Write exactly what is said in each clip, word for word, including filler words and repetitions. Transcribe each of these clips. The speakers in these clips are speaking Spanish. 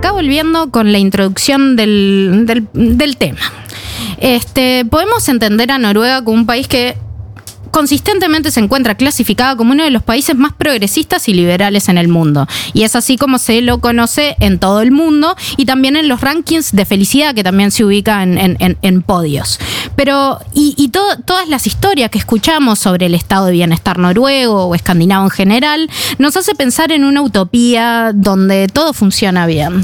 acá volviendo con la introducción del, del, del tema. Este, podemos entender a Noruega como un país que consistentemente se encuentra clasificada como uno de los países más progresistas y liberales en el mundo. Y es así como se lo conoce en todo el mundo y también en los rankings de felicidad, que también se ubica en, en, en podios. Pero, y, y to, todas las historias que escuchamos sobre el estado de bienestar noruego o escandinavo en general, nos hace pensar en una utopía donde todo funciona bien.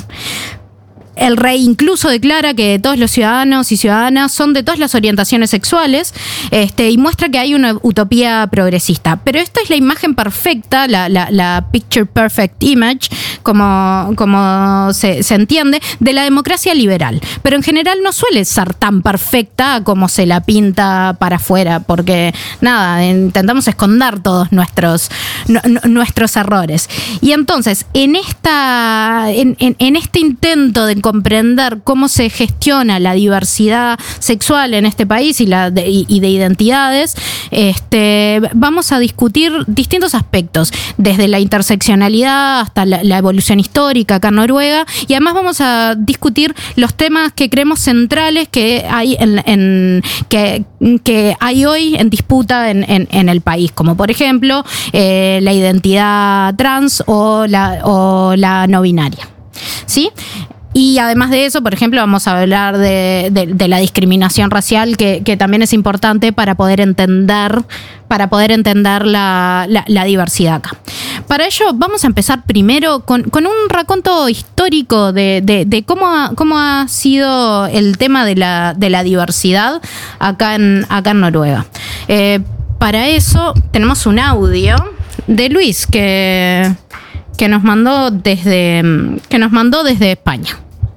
El rey incluso declara que todos los ciudadanos y ciudadanas son de todas las orientaciones sexuales, este, y muestra que hay una utopía progresista. Pero esta es la imagen perfecta, la, la, la picture perfect image, como, como se, se entiende, de la democracia liberal. Pero en general no suele ser tan perfecta como se la pinta para afuera, porque nada, intentamos esconder todos nuestros, no, no, nuestros errores. Y entonces, en, esta, en, en, en este intento de comprender cómo se gestiona la diversidad sexual en este país y, la de, y de identidades, este, vamos a discutir distintos aspectos, desde la interseccionalidad hasta la, la evolución histórica acá en Noruega, y además vamos a discutir los temas que creemos centrales que hay en, en que, que hay hoy en disputa en, en, en el país, como por ejemplo eh, la identidad trans o la, o la no binaria, ¿sí? Y además de eso, por ejemplo, vamos a hablar de, de, de la discriminación racial, que, que también es importante para poder entender, para poder entender la, la, la diversidad acá. Para ello, vamos a empezar primero con, con un raconto histórico de, de, de cómo, ha, cómo ha sido el tema de la, de la diversidad acá en, acá en Noruega. Eh, para eso tenemos un audio de Luis que... que nos mandó desde que nos mandó desde España.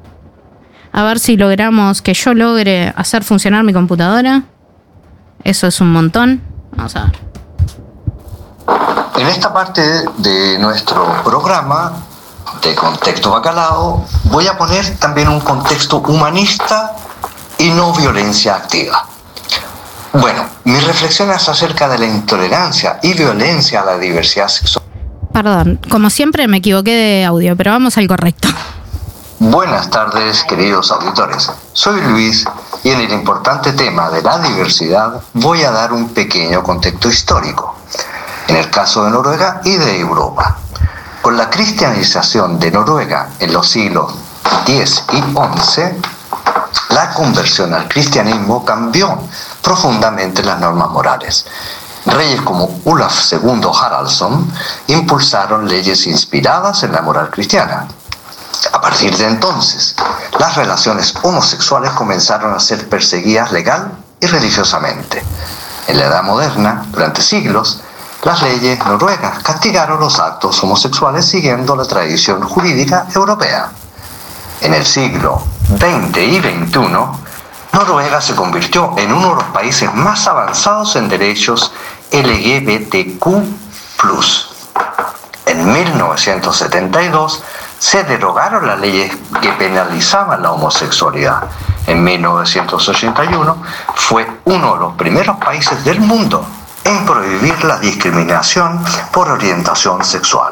A ver si logramos que yo logre hacer funcionar mi computadora. Eso es un montón. Vamos a ver. En esta parte de nuestro programa de Contexto Bacalao voy a poner también un contexto humanista y no violencia activa. Bueno, mi reflexión es acerca de la intolerancia y violencia a la diversidad sexual. Perdón, como siempre me equivoqué de audio, pero vamos al correcto. Buenas tardes, queridos auditores. Soy Luis y en el importante tema de la diversidad voy a dar un pequeño contexto histórico, en el caso de Noruega y de Europa. Con la cristianización de Noruega en los siglos diez y once, la conversión al cristianismo cambió profundamente las normas morales. Reyes como Olaf segundo Haraldsson impulsaron leyes inspiradas en la moral cristiana. A partir de entonces, las relaciones homosexuales comenzaron a ser perseguidas legal y religiosamente. En la Edad Moderna, durante siglos, las leyes noruegas castigaron los actos homosexuales siguiendo la tradición jurídica europea. En el siglo veinte y veintiuno, Noruega se convirtió en uno de los países más avanzados en derechos L G B T Q plus. En mil novecientos setenta y dos se derogaron las leyes que penalizaban la homosexualidad. En mil novecientos ochenta y uno fue uno de los primeros países del mundo en prohibir la discriminación por orientación sexual.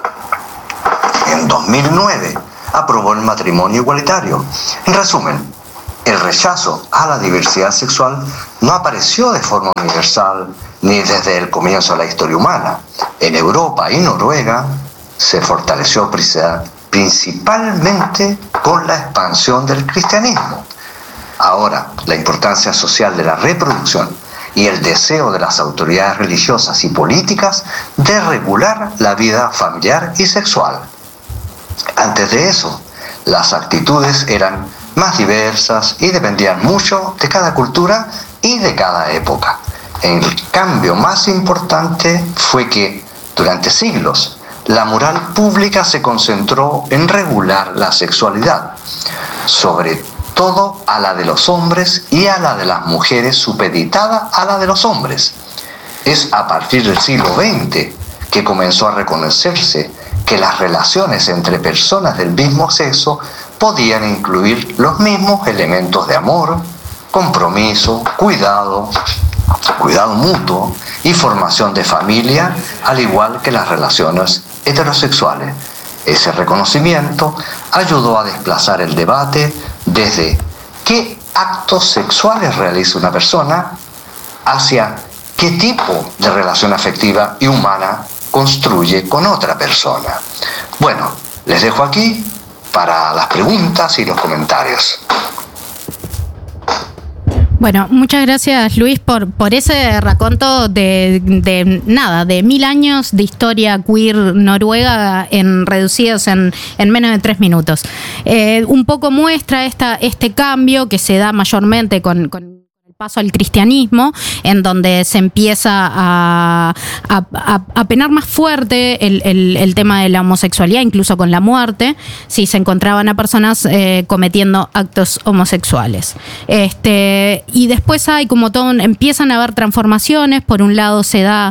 En dos mil nueve aprobó el matrimonio igualitario. En resumen, el rechazo a la diversidad sexual no apareció de forma universal ni desde el comienzo de la historia humana. En Europa y Noruega se fortaleció principalmente con la expansión del cristianismo. Ahora, la importancia social de la reproducción y el deseo de las autoridades religiosas y políticas de regular la vida familiar y sexual. Antes de eso, las actitudes eran más diversas y dependían mucho de cada cultura y de cada época. El cambio más importante fue que, durante siglos, la moral pública se concentró en regular la sexualidad, sobre todo a la de los hombres y a la de las mujeres supeditada a la de los hombres. Es a partir del siglo veinte que comenzó a reconocerse que las relaciones entre personas del mismo sexo podían incluir los mismos elementos de amor, compromiso, cuidado, cuidado mutuo y formación de familia, al igual que las relaciones heterosexuales. Ese reconocimiento ayudó a desplazar el debate desde qué actos sexuales realiza una persona hacia qué tipo de relación afectiva y humana construye con otra persona. Bueno, les dejo aquí para las preguntas y los comentarios. Bueno, muchas gracias, Luis, por, por ese raconto de, de nada, de mil años de historia queer noruega en reducidos en, en menos de tres minutos. Eh, un poco muestra esta, este cambio que se da mayormente con, con el paso al cristianismo, en donde se empieza a, a, a, a penar más fuerte el, el, el tema de la homosexualidad, incluso con la muerte, si se encontraban a personas eh, cometiendo actos homosexuales. Este, y después hay como todo, empiezan a haber transformaciones. Por un lado se da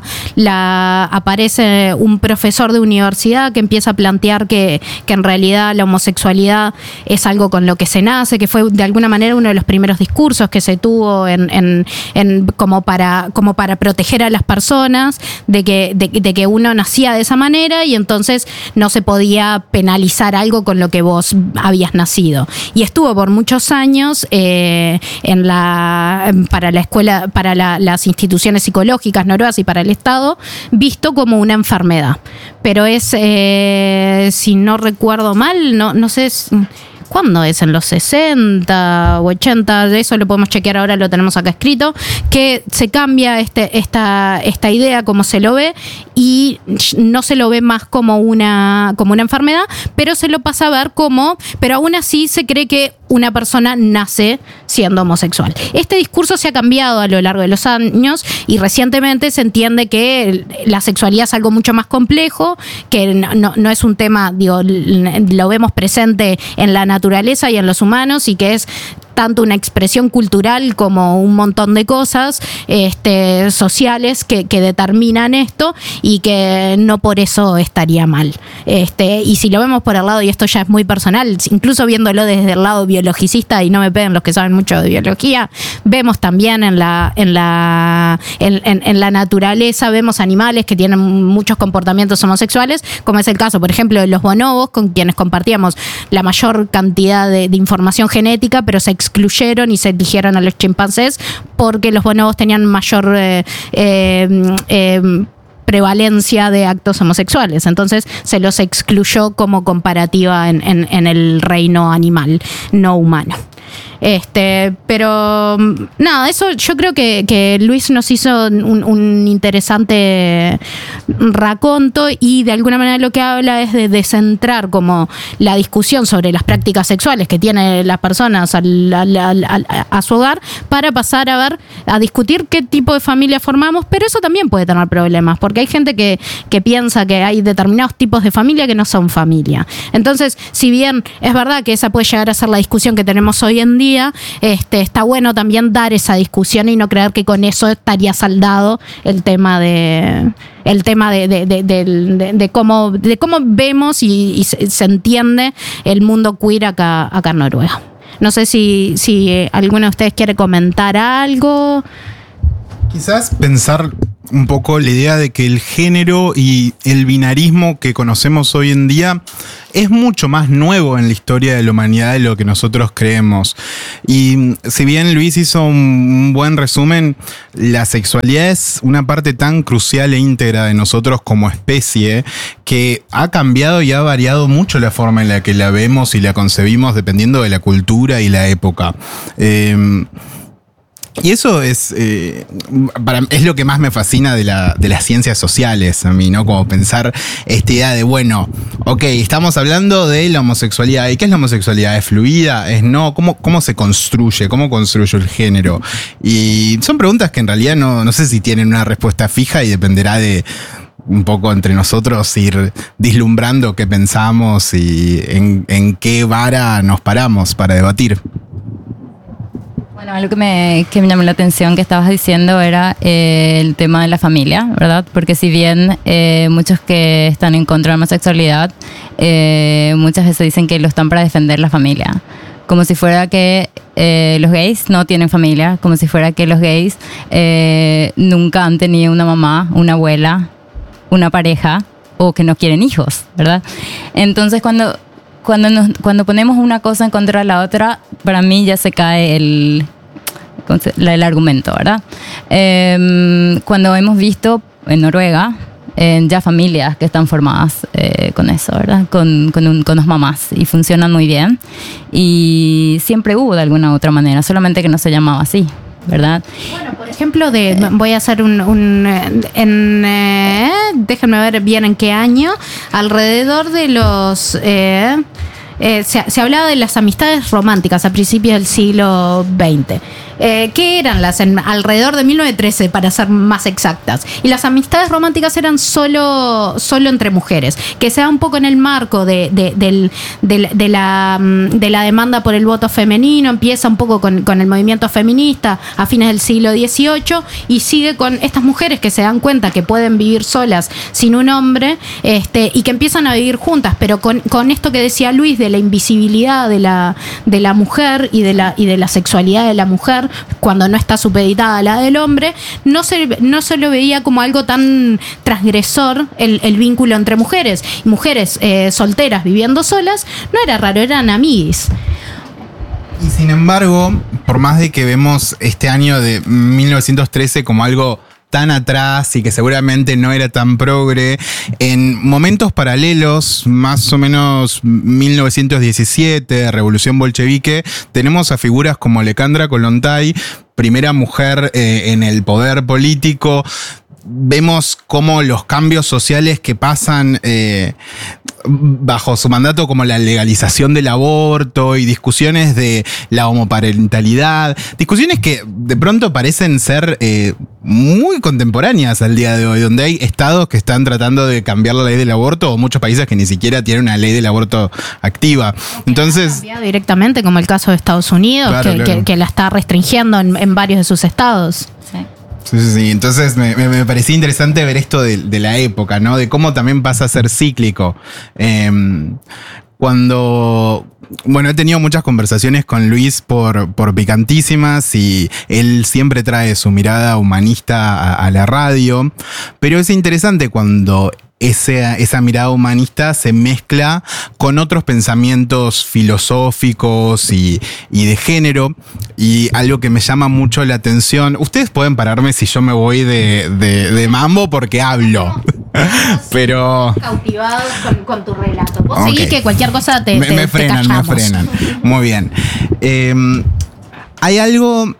la, aparece un profesor de universidad que empieza a plantear que, que en realidad la homosexualidad es algo con lo que se nace, que fue de alguna manera uno de los primeros discursos que se tuvo En, en, en, como, para, como para proteger a las personas de que, de, de que uno nacía de esa manera y entonces no se podía penalizar algo con lo que vos habías nacido. Y estuvo por muchos años eh, en la, para la escuela, para la, las instituciones psicológicas noruegas y para el Estado, visto como una enfermedad. Pero es, eh, si no recuerdo mal, no, no sé... Es, ¿cuándo es? ¿En los sesenta o ochenta? De eso lo podemos chequear ahora, lo tenemos acá escrito, que se cambia este, esta, esta idea como se lo ve y no se lo ve más como una, como una enfermedad, pero se lo pasa a ver como, pero aún así se cree que una persona nace siendo homosexual. Este discurso se ha cambiado a lo largo de los años y recientemente se entiende que la sexualidad es algo mucho más complejo, que no, no es un tema, digo, lo vemos presente en la naturaleza y en los humanos y que es tanto una expresión cultural como un montón de cosas este, sociales que, que determinan esto y que no por eso estaría mal. Este, y si lo vemos por el lado, y esto ya es muy personal, incluso viéndolo desde el lado biologicista, y no me peguen los que saben mucho de biología, vemos también en la, en la, en, en, en la naturaleza, vemos animales que tienen muchos comportamientos homosexuales, como es el caso, por ejemplo, de los bonobos, con quienes compartíamos la mayor cantidad de, de información genética, pero se excluyeron y se eligieron a los chimpancés porque los bonobos tenían mayor eh, eh, eh, prevalencia de actos homosexuales. Entonces se los excluyó como comparativa en, en, en el reino animal, no humano. Este, pero nada, eso yo creo que, que Luis nos hizo un, un interesante raconto y de alguna manera lo que habla es de descentrar como la discusión sobre las prácticas sexuales que tienen las personas al, al, al, al, a su hogar para pasar a ver, a discutir qué tipo de familia formamos, pero eso también puede tener problemas, porque hay gente que, que piensa que hay determinados tipos de familia que no son familia. Entonces, si bien es verdad que esa puede llegar a ser la discusión que tenemos hoy en día, Este, está bueno también dar esa discusión y no creer que con eso estaría saldado el tema de el tema de, de, de, de, de, de cómo de cómo vemos y, y se, se entiende el mundo queer acá, acá en Noruega. No sé si, si alguno de ustedes quiere comentar algo. Quizás pensar un poco la idea de que el género y el binarismo que conocemos hoy en día es mucho más nuevo en la historia de la humanidad de lo que nosotros creemos. Y si bien Luis hizo un buen resumen, la sexualidad es una parte tan crucial e íntegra de nosotros como especie que ha cambiado y ha variado mucho la forma en la que la vemos y la concebimos dependiendo de la cultura y la época. Eh, Y eso es, eh, para, es lo que más me fascina de, la, de las ciencias sociales a mí, ¿no? Como pensar esta idea de, bueno, ok, estamos hablando de la homosexualidad. ¿Y qué es la homosexualidad? ¿Es fluida? ¿Es no? ¿Cómo, cómo se construye? ¿Cómo construye el género? Y son preguntas que en realidad no, no sé si tienen una respuesta fija y dependerá de un poco entre nosotros ir vislumbrando qué pensamos y en, en qué vara nos paramos para debatir. Bueno, algo que me, que me llamó la atención que estabas diciendo era eh, el tema de la familia, ¿verdad? Porque si bien eh, muchos que están en contra de la homosexualidad, eh, muchas veces dicen que lo están para defender la familia. Como si fuera que eh, los gays no tienen familia, como si fuera que los gays eh, nunca han tenido una mamá, una abuela, una pareja, o que no quieren hijos, ¿verdad? Entonces cuando, cuando, nos, cuando ponemos una cosa en contra de la otra, para mí ya se cae el, el argumento, ¿verdad? Eh, cuando hemos visto en Noruega, Eh, ya familias que están formadas eh, con eso, ¿verdad? Con, con, un, con dos mamás y funcionan muy bien. Y siempre hubo de alguna u otra manera, solamente que no se llamaba así, ¿verdad? Bueno, por ejemplo, de, eh, voy a hacer un... un en, eh, déjenme ver bien en qué año, alrededor de los... Eh, eh, se, se hablaba de las amistades románticas a principios del siglo veinte. Eh, ¿Qué eran las? En, alrededor de mil novecientos trece, para ser más exactas. Y las amistades románticas eran solo, solo entre mujeres, que se da un poco en el marco de, de, de, de, de, la, de la demanda por el voto femenino. Empieza un poco con, con el movimiento feminista a fines del siglo dieciocho y sigue con estas mujeres que se dan cuenta que pueden vivir solas sin un hombre, este, y que empiezan a vivir juntas, pero con, con esto que decía Luis de la invisibilidad de la, de la mujer y de la, y de la sexualidad de la mujer cuando no está supeditada a la del hombre, no se, no se lo veía como algo tan transgresor el, el vínculo entre mujeres. Mujeres eh, solteras viviendo solas, no era raro, eran amiguis. Y sin embargo, por más de que vemos este año de mil novecientos trece como algo tan atrás y que seguramente no era tan progre, en momentos paralelos, más o menos mil novecientos diecisiete, Revolución Bolchevique, tenemos a figuras como Alejandra Kollontai, primera mujer eh, en el poder político. Vemos cómo los cambios sociales que pasan eh, bajo su mandato, como la legalización del aborto y discusiones de la homoparentalidad, discusiones que de pronto parecen ser eh, muy contemporáneas al día de hoy, donde hay estados que están tratando de cambiar la ley del aborto o muchos países que ni siquiera tienen una ley del aborto activa. Entonces, directamente, como el caso de Estados Unidos, claro, que, claro. Que, que la está restringiendo en, en varios de sus estados. Sí. Sí, sí, sí. Entonces me, me, me parecía interesante ver esto de, de la época, ¿no? De cómo también pasa a ser cíclico. Eh, cuando... Bueno, he tenido muchas conversaciones con Luis por, por Picantísimas y él siempre trae su mirada humanista a, a la radio, pero es interesante cuando ese, esa mirada humanista se mezcla con otros pensamientos filosóficos y, y de género, y algo que me llama mucho la atención. Ustedes pueden pararme si yo me voy de, de, de mambo porque hablo. Pero Cautivados con, con tu relato. Vos okay. seguís que cualquier cosa te, me, te, me frenan, te me callamos. frenan. Muy bien. Eh, hay algo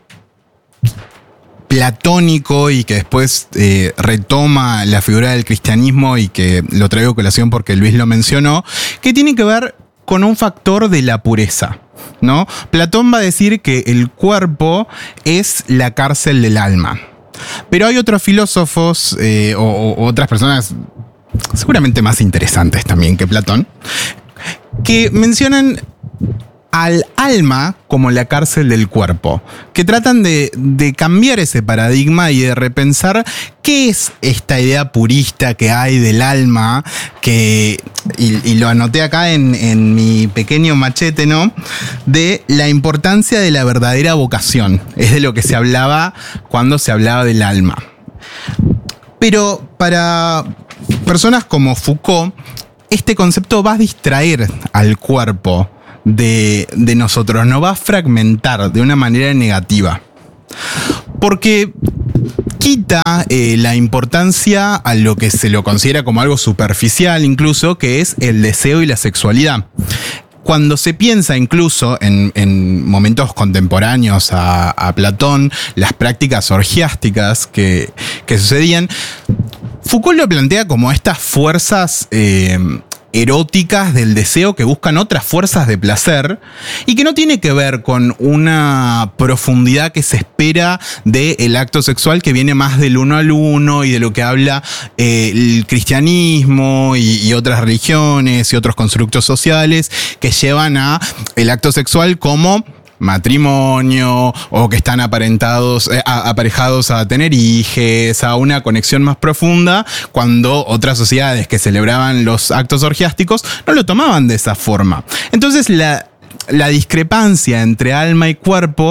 platónico y que después eh, retoma la figura del cristianismo y que lo traigo a colación porque Luis lo mencionó, que tiene que ver con un factor de la pureza, ¿no? Platón va a decir que el cuerpo es la cárcel del alma. Pero hay otros filósofos eh, o, o otras personas seguramente más interesantes también que Platón, que mencionan al alma como la cárcel del cuerpo, que tratan de, de cambiar ese paradigma y de repensar qué es esta idea purista que hay del alma, que, y, y lo anoté acá en, en mi pequeño machete, ¿no? De la importancia de la verdadera vocación. Es de lo que se hablaba cuando se hablaba del alma. Pero para personas como Foucault, este concepto va a distraer al cuerpo De, de nosotros, nos va a fragmentar de una manera negativa, porque quita eh, la importancia a lo que se lo considera como algo superficial incluso, que es el deseo y la sexualidad. Cuando se piensa incluso en, en momentos contemporáneos a, a Platón, las prácticas orgiásticas que, que sucedían, Foucault lo plantea como estas fuerzas eh, eróticas del deseo que buscan otras fuerzas de placer y que no tiene que ver con una profundidad que se espera del acto sexual, que viene más del uno al uno y de lo que habla eh, el cristianismo y, y otras religiones y otros constructos sociales que llevan a el acto sexual como matrimonio o que están aparentados, eh, aparejados a tener hijes, a una conexión más profunda, cuando otras sociedades que celebraban los actos orgiásticos no lo tomaban de esa forma. Entonces la, la discrepancia entre alma y cuerpo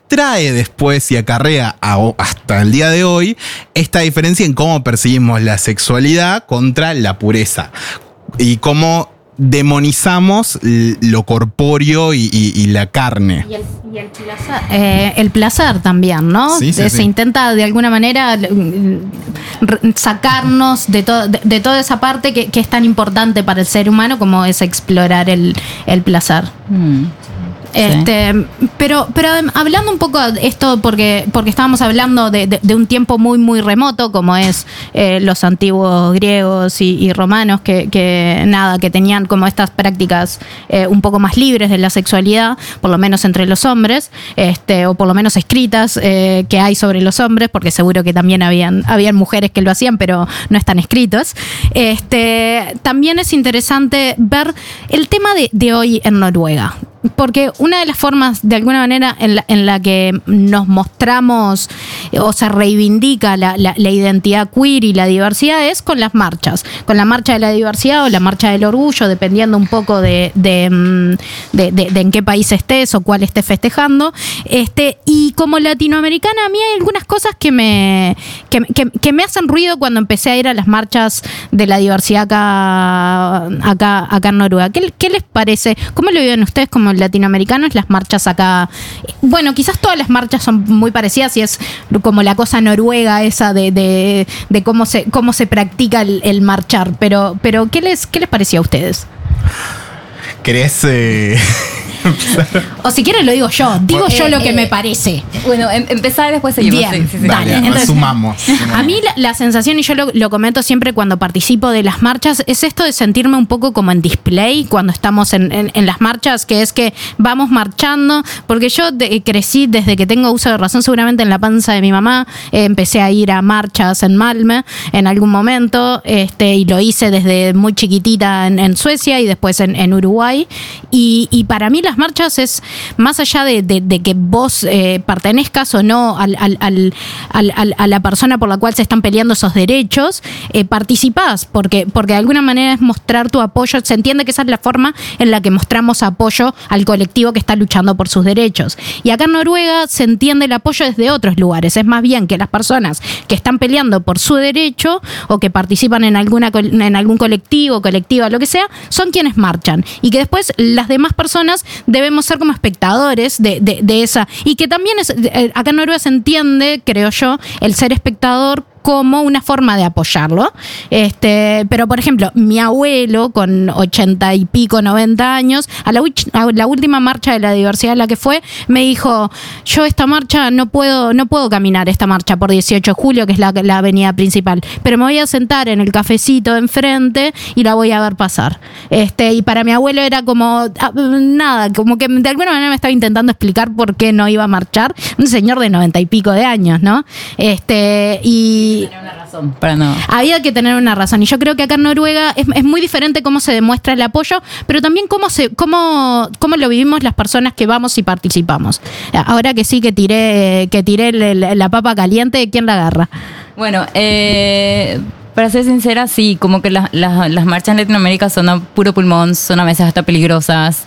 trae después y acarrea a, hasta el día de hoy esta diferencia en cómo percibimos la sexualidad contra la pureza y cómo demonizamos lo corpóreo y, y, y la carne. Y el, y el placer, eh, el placer también, ¿no? Sí, sí, Se sí. intenta de alguna manera sacarnos de, to, de, de toda esa parte que, que es tan importante para el ser humano como es explorar el, el placer. Mm. Este, sí. pero, pero hablando un poco de esto, porque, porque estábamos hablando de, de, de un tiempo muy, muy remoto, como es eh, los antiguos griegos y, y romanos, que, que nada, que tenían como estas prácticas eh, un poco más libres de la sexualidad, por lo menos entre los hombres, este, o por lo menos escritas eh, que hay sobre los hombres, porque seguro que también habían, habían mujeres que lo hacían, pero no están escritos. Este, también es interesante ver el tema de, de hoy en Noruega. Porque una de las formas, de alguna manera, en la, en la que nos mostramos o se reivindica la, la, la identidad queer y la diversidad es con las marchas. Con la marcha de la diversidad o la marcha del orgullo, dependiendo un poco de, de, de, de, de en qué país estés o cuál estés festejando. Este, y como latinoamericana, a mí hay algunas cosas que me, que, que, que me hacen ruido cuando empecé a ir a las marchas de la diversidad acá, acá, acá en Noruega. ¿Qué, qué les parece? ¿Cómo lo viven ustedes como latinoamericanos las marchas acá? Bueno, quizás todas las marchas son muy parecidas y es como la cosa noruega esa de, de, de cómo se cómo se practica el, el marchar, pero pero ¿qué les qué les pareció a ustedes? ¿Querés eh, o si quieren lo digo yo, digo yo eh, lo que eh, me parece. Bueno, em, empezar y después seguimos. Bien, sí, sí, sí. Dale, Entonces, sumamos, sumamos. A mí la, la sensación, y yo lo, lo comento siempre cuando participo de las marchas, es esto de sentirme un poco como en display cuando estamos en, en, en las marchas, que es que vamos marchando, porque yo de, crecí desde que tengo uso de razón, seguramente en la panza de mi mamá, eh, empecé a ir a marchas en Malmö en algún momento, este, y lo hice desde muy chiquitita en, en Suecia y después en, en Uruguay, y, y para mí las marchas es más allá de, de, de que vos eh, pertenezcas o no al, al, al, al, al, a la persona por la cual se están peleando esos derechos, eh, participás, porque, porque de alguna manera es mostrar tu apoyo. Se entiende que esa es la forma en la que mostramos apoyo al colectivo que está luchando por sus derechos. Y acá en Noruega se entiende el apoyo desde otros lugares. Es más bien que las personas que están peleando por su derecho o que participan en, alguna, en algún colectivo, colectiva, lo que sea, son quienes marchan. Y que después las demás personas debemos ser como espectadores de, de, de esa. Y que también es, acá en Noruega se entiende, creo yo, el ser espectador como una forma de apoyarlo. Este, pero, por ejemplo, mi abuelo, con ochenta y pico, noventa años, a la, a la última marcha de la diversidad en la que fue, me dijo, yo esta marcha no puedo, no puedo caminar esta marcha por dieciocho de julio, que es la, la avenida principal, pero me voy a sentar en el cafecito de enfrente y la voy a ver pasar. Este, y para mi abuelo era como, nada, como que de alguna manera me estaba intentando explicar por qué no iba a marchar. Un señor de noventa y pico de años, ¿no? Este, y Tener una razón para no. Había que tener una razón. Y yo creo que acá en Noruega es, es muy diferente cómo se demuestra el apoyo, pero también cómo se cómo, cómo lo vivimos las personas que vamos y participamos. Ahora que sí que tiré, que tiré la, la papa caliente, ¿quién la agarra? Bueno, eh, para ser sincera, sí, como que la, la, las marchas en Latinoamérica son a puro pulmón, son a veces hasta peligrosas.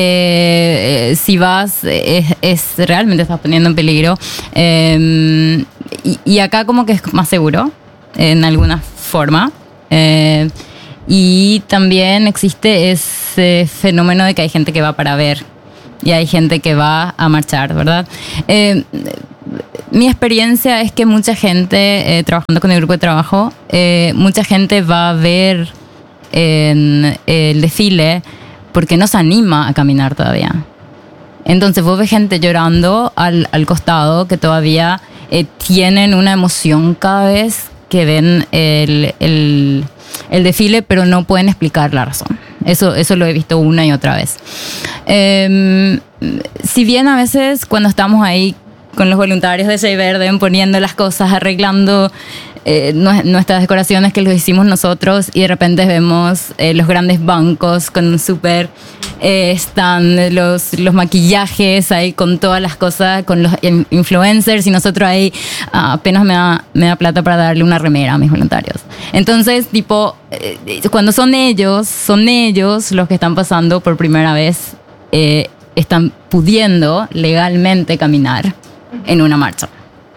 Eh, eh, si vas, es, es realmente estás poniendo en peligro. Eh, y, y acá como que es más seguro, en alguna forma. Eh, y también existe ese fenómeno de que hay gente que va para ver y hay gente que va a marchar, ¿verdad? Eh, mi experiencia es que mucha gente, eh, trabajando con el grupo de trabajo, eh, mucha gente va a ver en el desfile porque no se anima a caminar todavía. Entonces vos ves gente llorando al, al costado que todavía eh, tienen una emoción cada vez que ven el, el, el desfile, pero no pueden explicar la razón. Eso, eso lo he visto una y otra vez. Eh, si bien a veces cuando estamos ahí con los voluntarios de Shea Verde, poniendo las cosas, arreglando eh, nuestras decoraciones que los hicimos nosotros, y de repente vemos eh, los grandes bancos con súper eh, están los, los maquillajes ahí con todas las cosas, con los influencers, y nosotros ahí ah, apenas me da, me da plata para darle una remera a mis voluntarios. Entonces, tipo, eh, cuando son ellos, son ellos los que están pasando por primera vez, eh, están pudiendo legalmente caminar. en una marcha.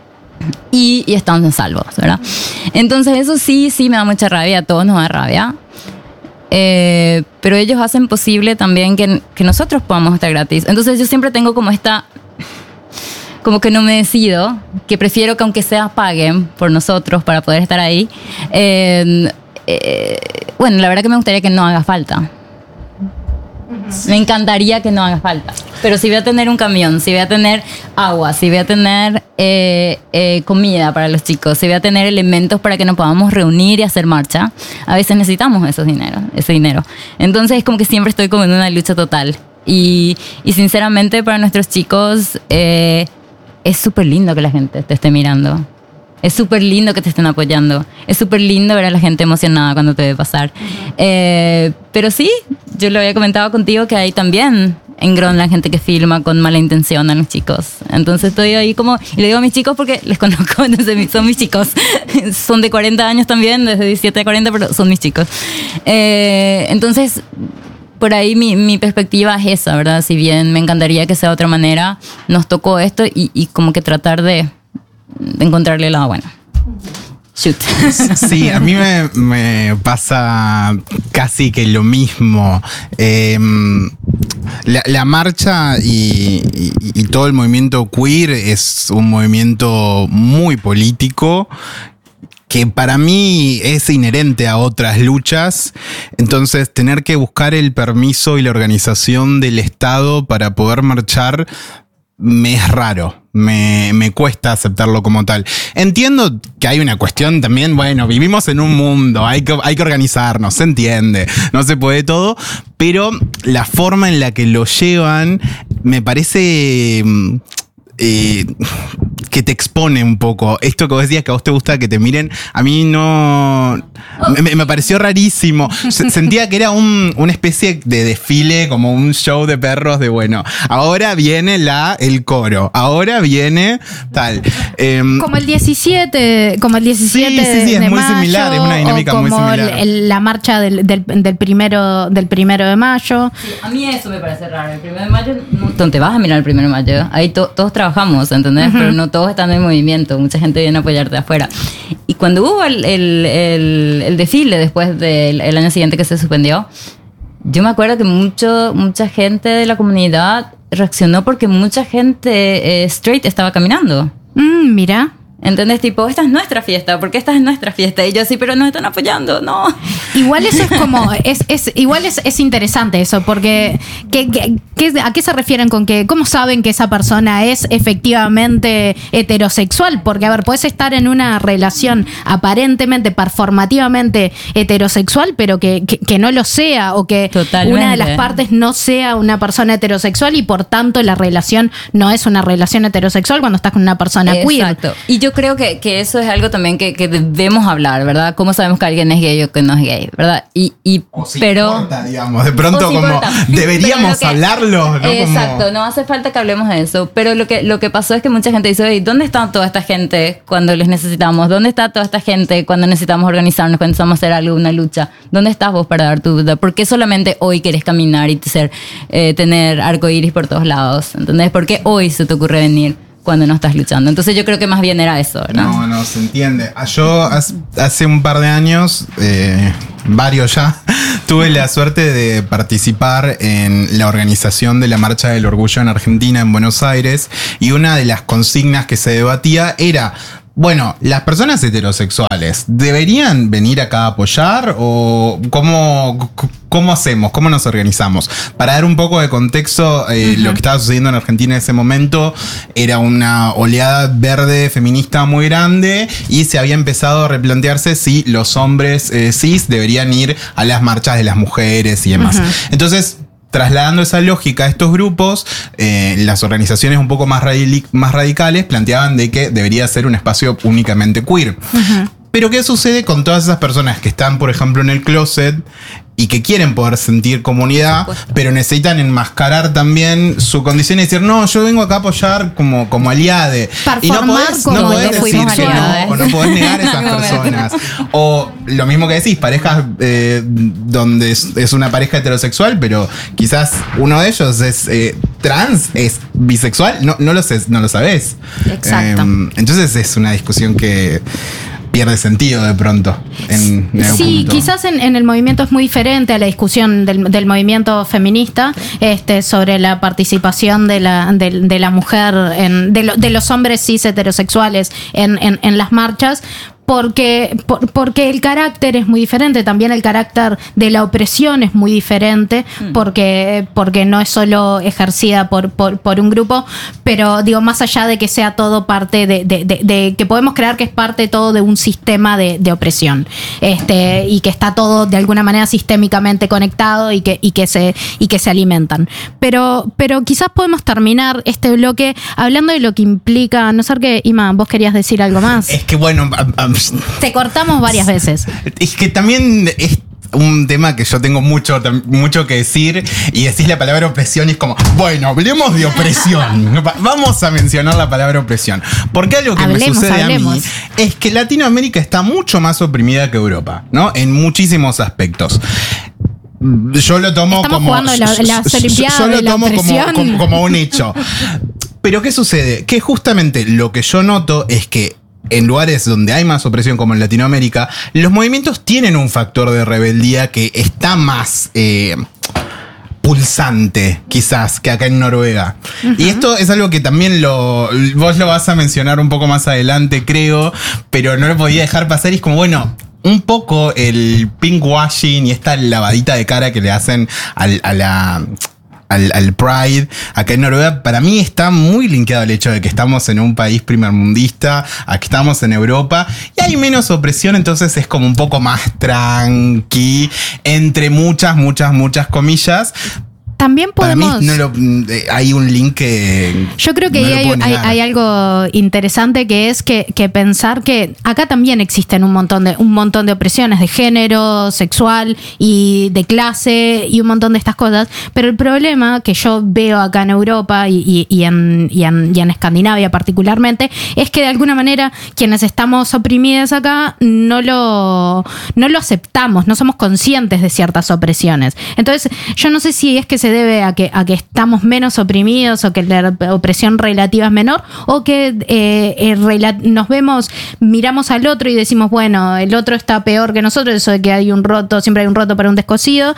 Y, y estamos salvos, ¿verdad? Entonces eso sí, sí me da mucha rabia, a todos nos da rabia. Eh, pero ellos hacen posible también que, que nosotros podamos estar gratis. Entonces yo siempre tengo como esta... como que no me decido, que prefiero que aunque sea paguen por nosotros para poder estar ahí. Eh, eh, bueno, la verdad que me gustaría que no haga falta. Me encantaría que no haga falta. Pero si voy a tener un camión, si voy a tener agua, si voy a tener eh, eh, comida para los chicos, si voy a tener elementos para que nos podamos reunir y hacer marcha, a veces necesitamos esos dinero, ese dinero. Entonces es como que siempre estoy como en una lucha total. Y, y sinceramente para nuestros chicos eh, es súper lindo que la gente te esté mirando. Es súper lindo que te estén apoyando. Es súper lindo ver a la gente emocionada cuando te ve pasar. Uh-huh. Eh, pero sí, yo lo había comentado contigo que hay también en Groenland gente que filma con mala intención a los chicos. Entonces estoy ahí como... Y le digo a mis chicos porque les conozco, entonces son mis chicos. Son de cuarenta años también, desde diecisiete a cuarenta, pero son mis chicos. Eh, entonces... Por ahí mi, mi perspectiva es esa, ¿verdad? Si bien me encantaría que sea de otra manera, nos tocó esto y, y como que tratar de, de encontrarle el lado bueno. Shoot. Sí, a mí me, me pasa casi que lo mismo. Eh, la, la marcha y, y, y todo el movimiento queer es un movimiento muy político, que para mí es inherente a otras luchas. Entonces, tener que buscar el permiso y la organización del Estado para poder marchar me es raro. Me, me cuesta aceptarlo como tal. Entiendo que hay una cuestión también, bueno, vivimos en un mundo, hay que, hay que organizarnos, se entiende, no se puede todo, pero la forma en la que lo llevan me parece... Eh, que te expone un poco. Esto que vos decías que a vos te gusta que te miren, a mí no... Me, me pareció rarísimo. Sentía que era un, una especie de desfile, como un show de perros de, bueno, ahora viene la, el coro, ahora viene tal. Eh, como el diecisiete, como el diecisiete sí, sí, sí, es de muy mayo, similar, es una dinámica muy similar. Como el, la marcha del, del, del, primero, del primero de mayo. Sí, a mí eso me parece raro. El primero de mayo, no, no te vas a mirar el primero de mayo. Ahí to, todos trabajamos, ¿entendés? Uh-huh. Pero no todos están en movimiento. Mucha gente viene a apoyarte de afuera. Y cuando hubo el, el, el, el desfile después del el año siguiente que se suspendió, yo me acuerdo que mucho, mucha gente de la comunidad reaccionó porque mucha gente eh, straight estaba caminando. Mm, mira. ¿Entendés? Tipo, esta es nuestra fiesta, porque esta es nuestra fiesta. Y yo sí, pero nos están apoyando, no. Igual eso es como, es, es, igual es, es interesante eso, porque ¿qué, qué, qué, ¿a qué se refieren con que, cómo saben que esa persona es efectivamente heterosexual? Porque, a ver, puedes estar en una relación aparentemente, performativamente heterosexual, pero que, que, que no lo sea, o que Totalmente. Una de las partes no sea una persona heterosexual y por tanto la relación no es una relación heterosexual cuando estás con una persona Exacto. queer. Exacto. Y yo creo que, que eso es algo también que, que debemos hablar, ¿verdad? ¿Cómo sabemos que alguien es gay o que no es gay, verdad? Y, y o si pero importa, digamos, de pronto como importa. Deberíamos que, hablarlo, ¿no? Exacto, como... no hace falta que hablemos de eso, pero lo que, lo que pasó es que mucha gente dice, oye, ¿dónde está toda esta gente cuando les necesitamos? ¿Dónde está toda esta gente cuando necesitamos organizarnos, cuando necesitamos hacer algo, una lucha? ¿Dónde estás vos para dar tu duda? ¿Por qué solamente hoy querés caminar y ser, eh, tener arcoíris por todos lados? ¿Entendés? ¿Por qué hoy se te ocurre venir cuando no estás luchando? Entonces yo creo que más bien era eso, ¿verdad? No, no, se entiende. Yo hace un par de años, eh, varios ya, tuve la suerte de participar en la organización de la Marcha del Orgullo en Argentina, en Buenos Aires, y una de las consignas que se debatía era... Bueno, ¿las personas heterosexuales deberían venir acá a apoyar o cómo, cómo hacemos, cómo nos organizamos? Para dar un poco de contexto, eh, uh-huh. lo que estaba sucediendo en Argentina en ese momento era una oleada verde feminista muy grande y se había empezado a replantearse si los hombres eh, cis deberían ir a las marchas de las mujeres y demás. Uh-huh. Entonces... Trasladando esa lógica a estos grupos, eh, las organizaciones un poco más, radic- más radicales planteaban de que debería ser un espacio únicamente queer. Uh-huh. Pero ¿qué sucede con todas esas personas que están, por ejemplo, en el closet y que quieren poder sentir comunidad, pero necesitan enmascarar también su condición y decir, no, yo vengo acá a apoyar como, como aliade? Y no podés, no podés decir que no, o no podés negar a esas personas. O lo mismo que decís, parejas eh, donde es, es una pareja heterosexual, pero quizás uno de ellos es... Eh, trans, es bisexual, no, no lo sé, no lo sabés. Exacto. Eh, entonces es una discusión que pierde sentido de pronto. En, en sí, punto. quizás en, en el movimiento es muy diferente a la discusión del, del movimiento feminista este, sobre la participación de la, de, de la mujer, en, de, lo, de los hombres cis heterosexuales en, en, en las marchas. Porque, por, porque el carácter es muy diferente, también el carácter de la opresión es muy diferente, mm. porque, porque no es solo ejercida por, por, por un grupo, pero digo, más allá de que sea todo parte de, de, de, de que podemos creer que es parte todo de un sistema de, de opresión, este, y que está todo de alguna manera sistémicamente conectado y que, y que se, y que se alimentan. Pero, pero quizás podemos terminar este bloque hablando de lo que implica, a no ser que, Ima, vos querías decir algo más. Es que bueno, a, a, te cortamos varias veces. Es que también es un tema que yo tengo mucho, mucho que decir, y decís la palabra opresión y es como, bueno, hablemos de opresión. Vamos a mencionar la palabra opresión. Porque algo que hablemos, me sucede hablemos. a mí es que Latinoamérica está mucho más oprimida que Europa, ¿no? En muchísimos aspectos. Yo lo tomo Estamos como jugando la, las Olimpiadas yo lo de la tomo como, como, como un hecho. Pero ¿qué sucede? Que justamente lo que yo noto es que en lugares donde hay más opresión, como en Latinoamérica, los movimientos tienen un factor de rebeldía que está más eh, pulsante, quizás, que acá en Noruega. Uh-huh. Y esto es algo que también lo vos lo vas a mencionar un poco más adelante, creo, pero no lo podía dejar pasar. Y es como, bueno, un poco el pinkwashing y esta lavadita de cara que le hacen al, a la... Al, al Pride, acá en Noruega, para mí está muy linkeado el hecho de que estamos en un país primermundista, aquí estamos en Europa, y hay menos opresión, entonces es como un poco más tranqui, entre muchas, muchas, muchas comillas. También podemos... Para mí no lo, hay un link que... Yo creo que no hay, hay, hay algo interesante que es que, que pensar que acá también existen un montón de un montón de opresiones de género, sexual y de clase y un montón de estas cosas, pero el problema que yo veo acá en Europa y, y, y, en, y, en, y en Escandinavia particularmente es que de alguna manera quienes estamos oprimidas acá no lo, no lo aceptamos, no somos conscientes de ciertas opresiones. Entonces yo no sé si es que se debe a que, a que estamos menos oprimidos o que la opresión relativa es menor o que eh, eh, rela- nos vemos, miramos al otro y decimos, bueno, el otro está peor que nosotros, eso de que hay un roto, siempre hay un roto para un descosido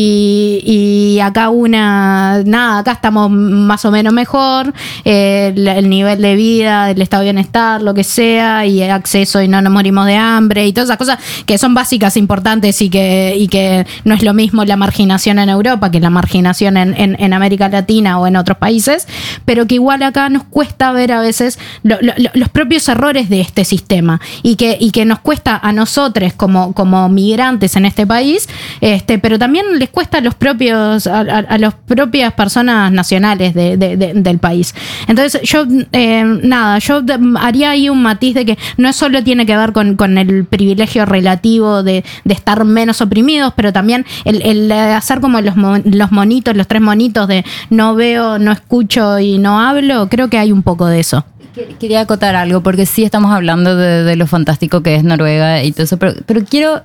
y, y acá una, nada, acá estamos más o menos mejor, eh, el, el nivel de vida, el estado de bienestar, lo que sea, y el acceso y no nos morimos de hambre y todas esas cosas que son básicas, importantes y que, y que no es lo mismo la marginación en Europa que la marginación En, en, en América Latina o en otros países, pero que igual acá nos cuesta ver a veces lo, lo, los propios errores de este sistema y que, y que nos cuesta a nosotros como, como migrantes en este país, este, pero también les cuesta a los propios a, a, a las propias personas nacionales de, de, de, del país. Entonces yo eh, nada, yo haría ahí un matiz de que no solo tiene que ver con, con el privilegio relativo de, de estar menos oprimidos, pero también el, el hacer como los, los monitos, los tres monitos de no veo, no escucho y no hablo, creo que hay un poco de eso. Quería acotar algo, porque sí estamos hablando de, de lo fantástico que es Noruega y todo eso, pero, pero quiero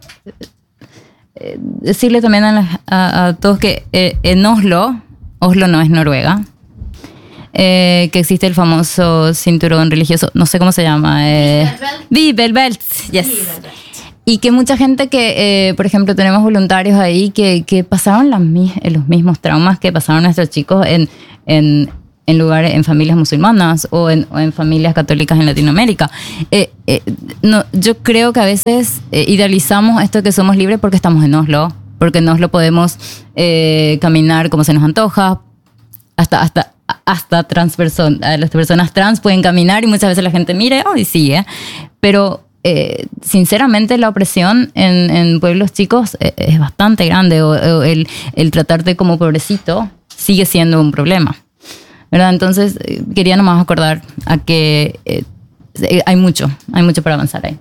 eh, decirle también a, la, a, a todos que eh, en Oslo, Oslo no es Noruega, eh, que existe el famoso cinturón religioso, no sé cómo se llama, eh, Bibelbelt, yes. Y que mucha gente que, eh, por ejemplo, tenemos voluntarios ahí que, que pasaron las, los mismos traumas que pasaron nuestros chicos en, en, en lugares, en familias musulmanas o en, o en familias católicas en Latinoamérica. Eh, eh, no, yo creo que a veces eh, idealizamos esto de que somos libres porque estamos en Oslo, porque en Oslo podemos eh, caminar como se nos antoja, hasta, hasta, hasta trans person- las personas trans pueden caminar y muchas veces la gente mira oh, y sigue, pero... Eh, sinceramente la opresión en, en pueblos chicos eh, es bastante grande, o, o el, el tratarte como pobrecito sigue siendo un problema, ¿verdad? Entonces eh, quería nomás acordar a que eh, hay mucho, hay mucho para avanzar ahí.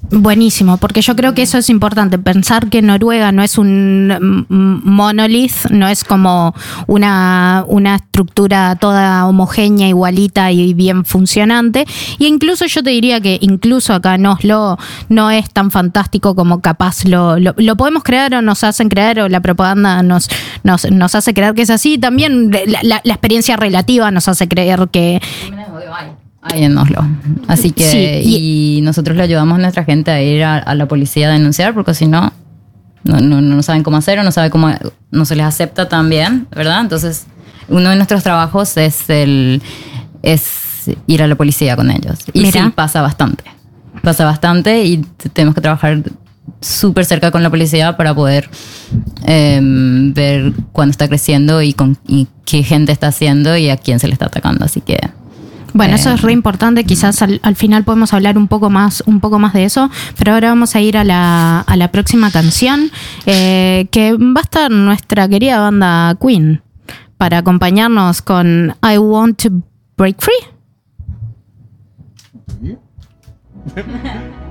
Buenísimo, porque yo creo que eso es importante, pensar que Noruega no es un monolith, no es como una, una estructura toda homogénea, igualita y bien funcionante, y incluso yo te diría que incluso acá en Oslo no es tan fantástico como capaz lo, lo, lo podemos creer o nos hacen creer, o la propaganda nos, nos, nos hace creer que es así. También la, la, la experiencia relativa nos hace creer que... Ahí en Oslo. Así que, sí, y, y nosotros le ayudamos a nuestra gente a ir a, a la policía a denunciar, porque si no, no, no, no saben cómo hacer o no saben cómo, no se les acepta tan bien, ¿verdad? Entonces, uno de nuestros trabajos es el es ir a la policía con ellos. Y Mira. sí, pasa bastante. Pasa bastante y tenemos que trabajar súper cerca con la policía para poder eh, ver cuándo está creciendo y, con, y qué gente está haciendo y a quién se le está atacando. Así que... Bueno, eso es re importante, quizás al, al final podemos hablar un poco más, un poco más de eso, pero ahora vamos a ir a la, a la próxima canción, eh, que va a estar nuestra querida banda Queen, para acompañarnos con I Want to Break Free.